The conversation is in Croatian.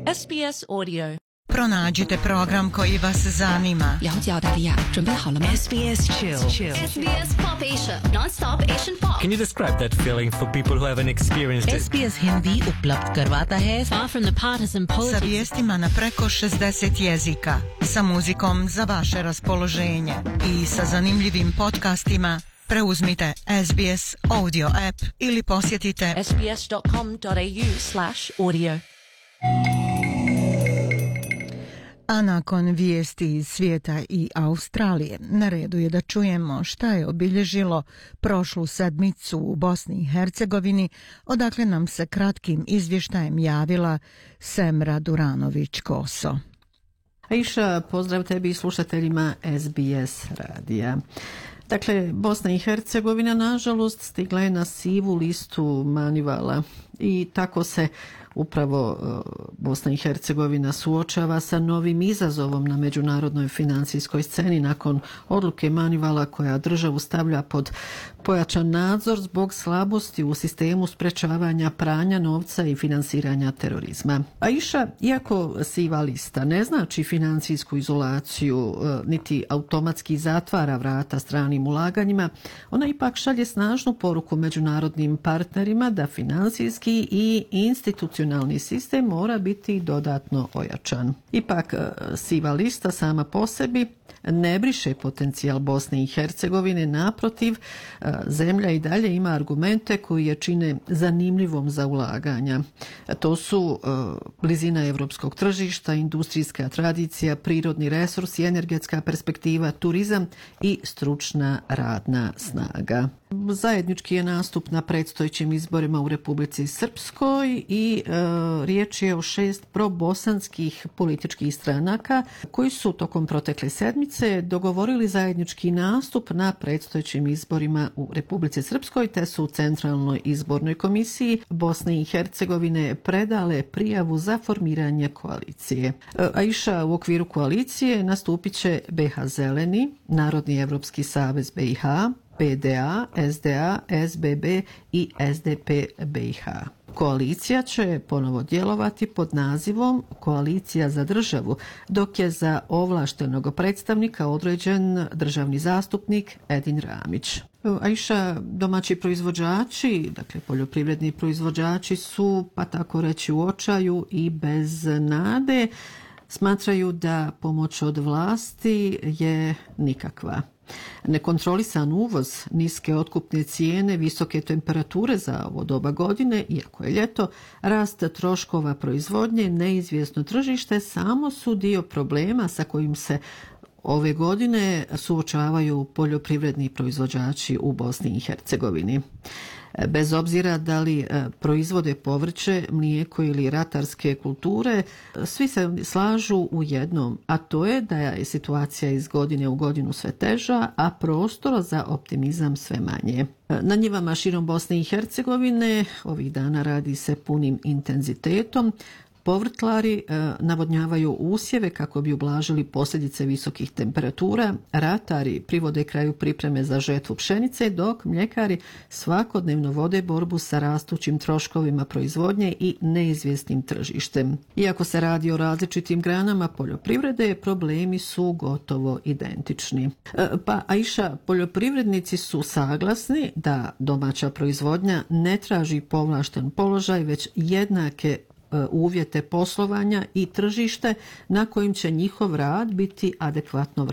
SBS Audio. Pronađite program koji vas zanima. 了解澳大利亚，准备好了吗 SBS Chill. SBS Pop Asia, non-stop Asian pop. Can you describe that feeling for people who haven't experienced it? SBS Hindi उपलब्ध करवाता है Far from the partisan sa politics. vijestima na preko 60 jezika, sa muzikom za vaše raspoloženje i sa zanimljivim podcastima. Preuzmite SBS Audio app ili posjetite sbs.com.au/audio. A nakon vijesti iz svijeta i Australije, na redu je da čujemo šta je obilježilo prošlu sedmicu u Bosni i Hercegovini, odakle nam se kratkim izvještajem javila Semra Duranović-Koso. Aisha, pozdrav tebi i slušateljima SBS radija. Dakle, Bosna i Hercegovina nažalost stigla je na sivu listu Manivala i tako se upravo Bosna i Hercegovina suočava sa novim izazovom na međunarodnoj financijskoj sceni nakon odluke Manivala koja državu stavlja pod pojačan nadzor zbog slabosti u sistemu sprečavanja pranja novca i finansiranja terorizma. Aisha, iako siva lista ne znači financijsku izolaciju niti automatski zatvara vrata stranim ulaganjima, ona ipak šalje snažnu poruku međunarodnim partnerima da financijski i institucionalni sistem mora biti dodatno ojačan. Ipak, siva lista sama po sebi ne briše potencijal Bosne i Hercegovine, naprotiv, zemlja i dalje ima argumente koji je čine zanimljivom za ulaganja. To su blizina evropskog tržišta, industrijska tradicija, prirodni resursi, energetska perspektiva, turizam i stručna radna snaga. Zajednički je nastup na predstojećim izborima u Republici Srpskoj i riječ je o 6 probosanskih političkih stranaka koji su tokom protekle sedmice dogovorili zajednički nastup na predstojećim izborima u Republici Srpskoj, te su u Centralnoj izbornoj komisiji Bosne i Hercegovine predale prijavu za formiranje koalicije. Aisha, u okviru koalicije nastupit će BiH Zeleni, Narodni evropski savez BiH, PDA, SDA, SBB i SDP BiH. Koalicija će ponovo djelovati pod nazivom Koalicija za državu, dok je za ovlaštenog predstavnika određen državni zastupnik Edin Ramić. Aisha, domaći proizvođači, dakle poljoprivredni proizvođači su, pa tako reći, u očaju i bez nade. Smatraju da pomoć od vlasti je nikakva. Nekontrolisan uvoz, niske otkupne cijene, visoke temperature za ovo doba godine, iako je ljeto, rast troškova proizvodnje, neizvjesno tržište samo su dio problema sa kojim se ove godine suočavaju poljoprivredni proizvođači u Bosni i Hercegovini. Bez obzira da li proizvode povrće, mlijeko ili ratarske kulture, svi se slažu u jednom, a to je da je situacija iz godine u godinu sve teža, a prostora za optimizam sve manje. Na njivama širom Bosne i Hercegovine ovih dana radi se punim intenzitetom. Povrtlari navodnjavaju usjeve kako bi ublažili posljedice visokih temperatura, ratari privode kraju pripreme za žetvu pšenice, dok mljekari svakodnevno vode borbu sa rastućim troškovima proizvodnje i neizvjesnim tržištem. Iako se radi o različitim granama poljoprivrede, problemi su gotovo identični. Pa Aisha, poljoprivrednici su saglasni da domaća proizvodnja ne traži povlašten položaj, već jednake uvjete poslovanja i tržište na kojim će njihov rad biti adekvatno